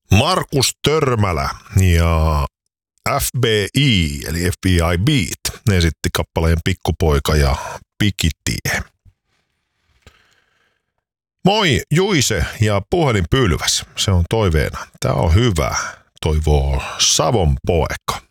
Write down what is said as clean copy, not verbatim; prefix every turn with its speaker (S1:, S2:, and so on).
S1: Markus Törmälä ja FBI eli FBI Beat esitti kappaleen Pikkupoika ja Pikitie. Moi Juise ja Puhelinpylväs, se on toiveena. Tää on hyvä, toivoo Savon poika.